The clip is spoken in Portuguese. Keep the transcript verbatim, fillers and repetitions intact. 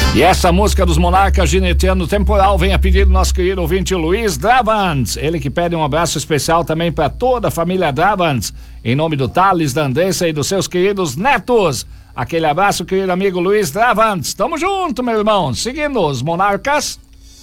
E essa música dos Monarcas Gineteando Temporal vem a pedir do nosso querido ouvinte Luiz Dravans. Ele que pede um abraço especial também para toda a família Dravans, em nome do Thales, da Andressa e dos seus queridos netos. Aquele abraço, querido amigo Luiz Dravans. Tamo junto, meu irmão. Seguindo os Monarcas.